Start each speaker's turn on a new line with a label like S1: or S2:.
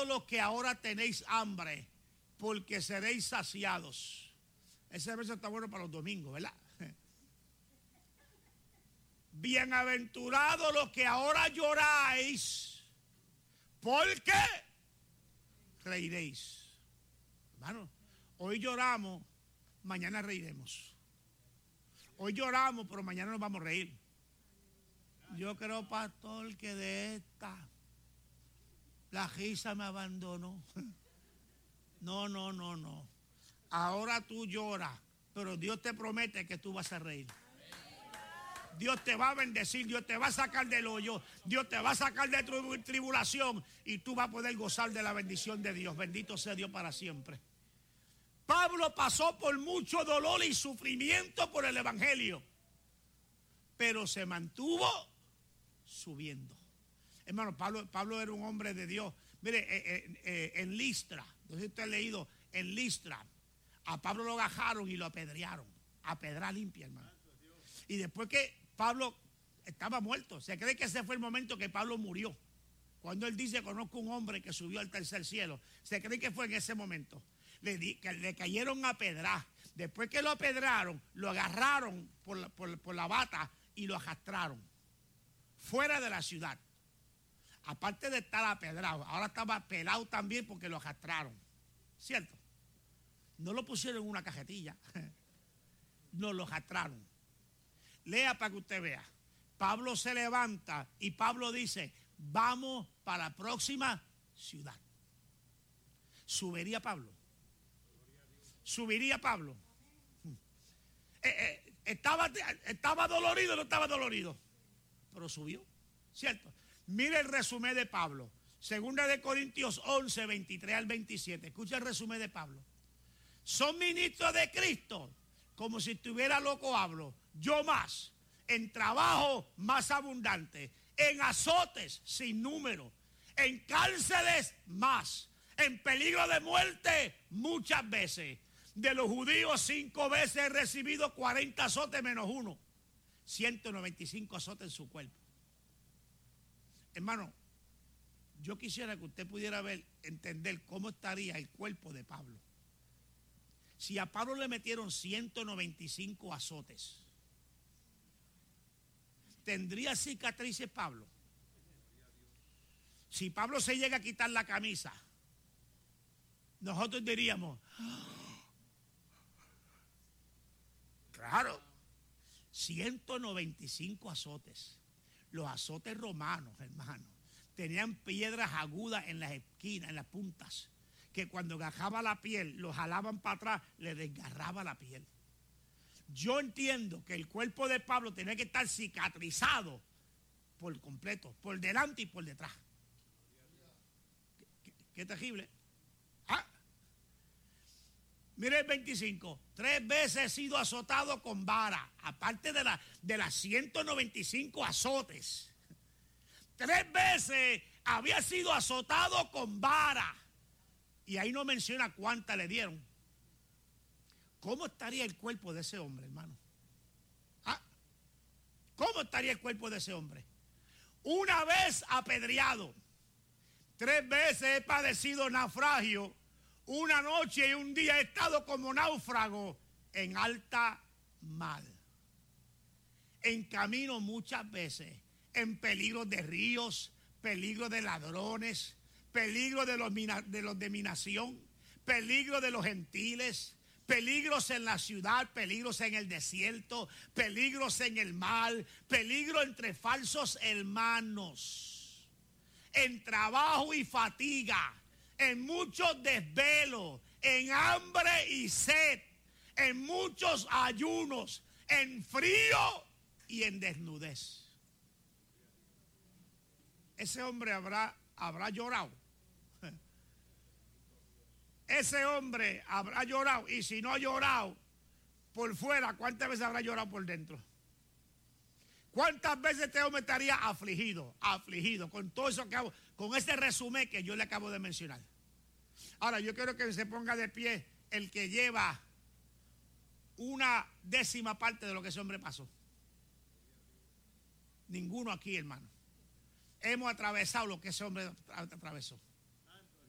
S1: los que ahora tenéis hambre, porque seréis saciados. Ese verso está bueno para los domingos, ¿verdad? Bienaventurados los que ahora lloráis, porque reiréis. Hermano, hoy lloramos, mañana reiremos. Hoy lloramos, pero mañana nos vamos a reír. Yo creo, pastor, que de esta la risa me abandonó. No. Ahora tú lloras, pero Dios te promete que tú vas a reír. Dios te va a bendecir, Dios te va a sacar del hoyo, Dios te va a sacar de tu tribulación y tú vas a poder gozar de la bendición de Dios. Bendito sea Dios para siempre. Pablo pasó por mucho dolor y sufrimiento por el evangelio, pero se mantuvo subiendo. Hermano, Pablo era un hombre de Dios. Mire, en Listra, no sé si usted ha leído, en Listra, a Pablo lo agajaron y lo apedrearon, a pedra limpia, hermano. Y después que Pablo estaba muerto, se cree que ese fue el momento que Pablo murió. Cuando él dice, conozco un hombre que subió al tercer cielo, se cree que fue en ese momento. Le cayeron a pedrar. Después que lo apedraron, lo agarraron por la bata y lo arrastraron fuera de la ciudad. Aparte de estar apedrado, ahora estaba pelado también porque lo arrastraron. ¿Cierto? No lo pusieron en una cajetilla. No lo arrastraron. Lea para que usted vea. Pablo se levanta y Pablo dice, vamos para la próxima ciudad. ¿Subiría Pablo? ¿Subiría Pablo? ¿Estaba dolorido o no estaba dolorido? Pero subió, ¿cierto? Mire el resumen de Pablo. Segunda de Corintios 11, 23 al 27. Escucha el resumen de Pablo. Son ministros de Cristo, como si estuviera loco hablo. Yo más, en trabajo más abundante, en azotes sin número, en cárceles más, en peligro de muerte muchas veces. De los judíos 5 veces he recibido 40 azotes menos uno. 195 azotes en su cuerpo. Hermano, yo quisiera que usted pudiera entender cómo estaría el cuerpo de Pablo. Si a Pablo le metieron 195 azotes, ¿tendría cicatrices Pablo? Si Pablo se llega a quitar la camisa, nosotros diríamos, claro, 195 azotes. Los azotes romanos, hermano, tenían piedras agudas en las esquinas, en las puntas, que cuando agarraba la piel, lo jalaban para atrás, le desgarraba la piel. Yo entiendo que el cuerpo de Pablo tenía que estar cicatrizado por completo, por delante y por detrás. Qué terrible. Mire el 25. 3 veces he sido azotado con vara. Aparte de las 195 azotes. 3 veces había sido azotado con vara. Y ahí no menciona cuántas le dieron. ¿Cómo estaría el cuerpo de ese hombre, hermano? ¿Cómo estaría el cuerpo de ese hombre? Una vez apedreado. 3 veces he padecido naufragio. Una noche y un día he estado como náufrago en alta mar. En camino muchas veces, en peligro de ríos, peligro de ladrones, peligro de los de mi nación, peligro de los gentiles, peligros en la ciudad, peligros en el desierto, peligros en el mar, peligro entre falsos hermanos, en trabajo y fatiga, en muchos desvelos, en hambre y sed, en muchos ayunos, en frío y en desnudez. Ese hombre habrá llorado. Ese hombre habrá llorado. Y si no ha llorado por fuera, ¿cuántas veces habrá llorado por dentro? ¿Cuántas veces este hombre estaría afligido con todo eso que hago, con ese resumen que yo le acabo de mencionar? Ahora, yo quiero que se ponga de pie el que lleva 1/10 parte de lo que ese hombre pasó. Ninguno aquí, hermano. Hemos atravesado lo que ese hombre atravesó.